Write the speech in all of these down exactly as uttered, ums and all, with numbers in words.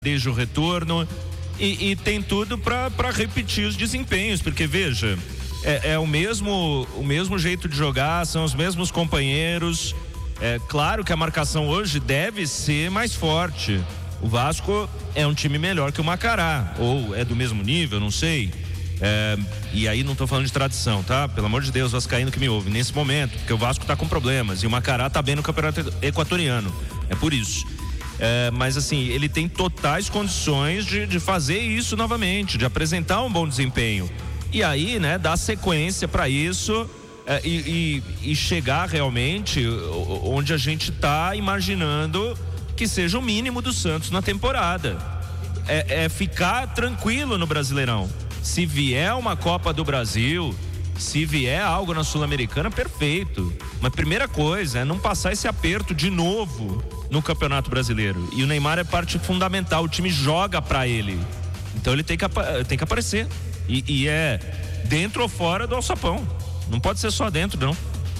desde o retorno e, e tem tudo para repetir os desempenhos, porque veja, é, é o mesmo o mesmo jeito de jogar, são os mesmos companheiros. É claro que a marcação hoje deve ser mais forte. O Vasco é um time melhor que o Macará, ou é do mesmo nível, não sei. É, e aí não tô falando de tradição, tá? Pelo amor de Deus, vascaíno que me ouve nesse momento, porque o Vasco tá com problemas e o Macará tá bem no campeonato equatoriano, é por isso. É, mas assim, ele tem totais condições de, de fazer isso novamente, de apresentar um bom desempenho. E aí, né, dar sequência para isso é, e, e, e chegar realmente onde a gente tá imaginando que seja o mínimo do Santos na temporada. É, é ficar tranquilo no Brasileirão. Se vier uma Copa do Brasil, se vier algo na Sul-Americana, perfeito. Mas primeira coisa é não passar esse aperto de novo no Campeonato Brasileiro. E o Neymar é parte fundamental, o time joga pra ele. Então ele tem que, tem que aparecer. E, e é dentro ou fora do alçapão. Não pode ser só dentro, não.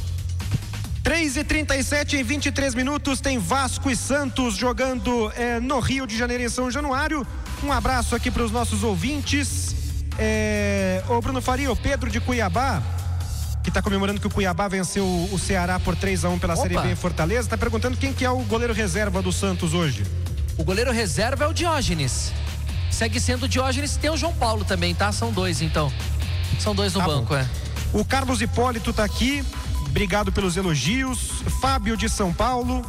três e trinta e sete, em vinte e três minutos, tem Vasco e Santos jogando é, no Rio de Janeiro, em São Januário. Um abraço aqui para os nossos ouvintes. É, o Bruno Faria, o Pedro de Cuiabá, que está comemorando que o Cuiabá venceu o Ceará por três a um pela Opa. Série B em Fortaleza, está perguntando quem que é o goleiro reserva do Santos hoje. O goleiro reserva é o Diógenes. Segue sendo o Diógenes, tem o João Paulo também, tá? São dois, então. São dois no tá banco, bom. é. O Carlos Hipólito está aqui, obrigado pelos elogios. Fábio de São Paulo.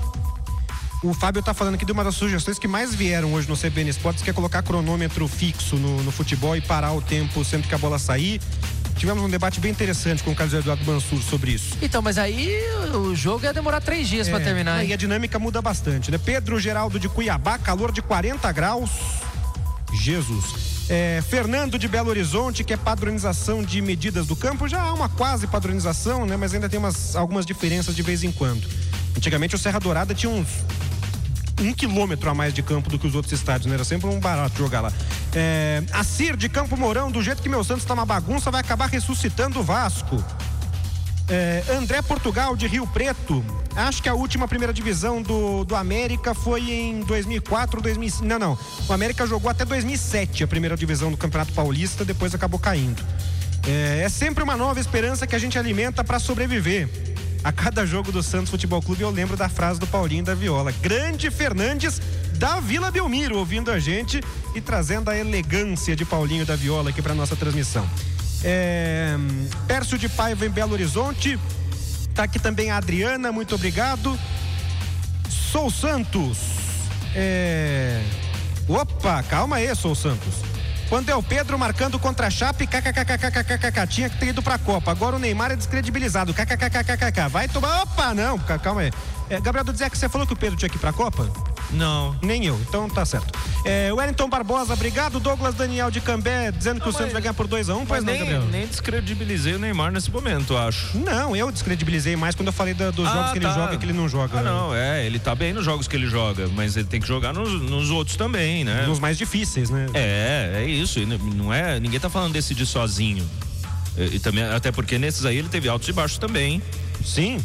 O Fábio tá falando aqui de uma das sugestões que mais vieram hoje no C B N Esportes, que é colocar cronômetro fixo no, no futebol e parar o tempo sempre que a bola sair. Tivemos um debate bem interessante com o Carlos Eduardo Mansur sobre isso. Então, mas aí o jogo ia demorar três dias é, para terminar. E a dinâmica muda bastante, né? Pedro Geraldo de Cuiabá, calor de quarenta graus. Jesus. É, Fernando de Belo Horizonte, que é padronização de medidas do campo. Já há uma quase padronização, né? Mas ainda tem umas, algumas diferenças de vez em quando. Antigamente o Serra Dourada tinha uns um quilômetro a mais de campo do que os outros estádios, né? Era sempre um barato jogar lá. É, Acir de Campo Mourão, do jeito que meu Santos tá uma bagunça, vai acabar ressuscitando o Vasco. É, André Portugal de Rio Preto, acho que a última primeira divisão do, do América foi em dois mil e quatro, dois mil e cinco, não, não, o América jogou até dois mil e sete a primeira divisão do Campeonato Paulista, depois acabou caindo. É, é sempre uma nova esperança que a gente alimenta para sobreviver. A cada jogo do Santos Futebol Clube eu lembro da frase do Paulinho da Viola. Grande Fernandes da Vila Belmiro ouvindo a gente e trazendo a elegância de Paulinho da Viola aqui para nossa transmissão. É... Pércio de Paiva em Belo Horizonte. Tá aqui também a Adriana, muito obrigado. Sou Santos. É... Opa, calma aí, Sou Santos. Quando é o Pedro marcando contra a Chape, kkkkkkkk, tinha que ter ido pra Copa. Agora o Neymar é descredibilizado, kkkkkk. Vai tomar, opa, não, calma aí. É, Gabriel Dudzek, você falou que o Pedro tinha que ir pra Copa? Não. Nem eu, então tá certo. É, Wellington Barbosa, obrigado. Douglas Daniel de Cambé, dizendo que não, o Santos vai ganhar por dois a um, pois não, nem, Gabriel? Nem descredibilizei o Neymar nesse momento, acho. Não, eu descredibilizei mais quando eu falei da, dos ah, jogos que tá. ele joga e que ele não joga. Ah, não, é, ele tá bem nos jogos que ele joga, mas ele tem que jogar nos, nos outros também, né? Nos mais difíceis, né? É, é isso, não é, ninguém tá falando de decidir sozinho. E, e também, até porque nesses aí ele teve altos e baixos também. Sim.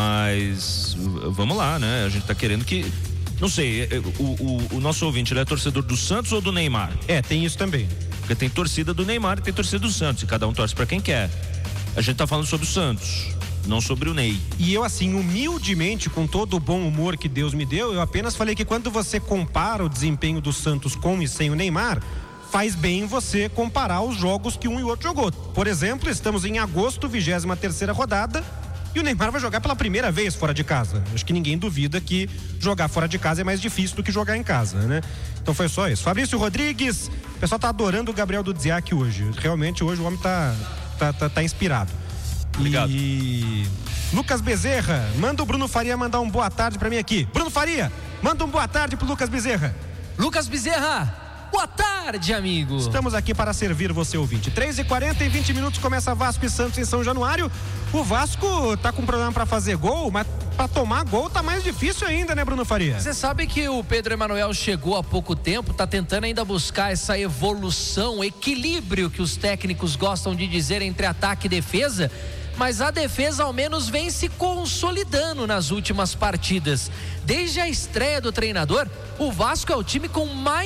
Mas vamos lá, né? A gente tá querendo que, não sei, o, o, o nosso ouvinte, ele é torcedor do Santos ou do Neymar? É, tem isso também. Porque tem torcida do Neymar e tem torcida do Santos, e cada um torce pra quem quer. A gente tá falando sobre o Santos, não sobre o Ney. E eu, assim, humildemente, com todo o bom humor que Deus me deu, eu apenas falei que quando você compara o desempenho do Santos com e sem o Neymar, faz bem você comparar os jogos que um e o outro jogou. Por exemplo, estamos em agosto, vigésima terceira rodada, e o Neymar vai jogar pela primeira vez fora de casa. Acho que ninguém duvida que jogar fora de casa é mais difícil do que jogar em casa, né? Então foi só isso. Fabrício Rodrigues, o pessoal tá adorando o Gabriel Dudziak hoje. Realmente hoje o homem tá, tá, tá, tá inspirado. Obrigado. E Lucas Bezerra, manda o Bruno Faria mandar um boa tarde pra mim aqui. Bruno Faria, manda um boa tarde pro Lucas Bezerra. Lucas Bezerra, boa tarde, amigo. Estamos aqui para servir você, ouvinte. três e quarenta, em vinte minutos começa Vasco e Santos em São Januário. O Vasco tá com problema para fazer gol, mas para tomar gol tá mais difícil ainda, né, Bruno Faria? Você sabe que o Pedro Emanuel chegou há pouco tempo, tá tentando ainda buscar essa evolução, equilíbrio que os técnicos gostam de dizer entre ataque e defesa. Mas a defesa ao menos vem se consolidando nas últimas partidas. Desde a estreia do treinador, o Vasco é o time com mais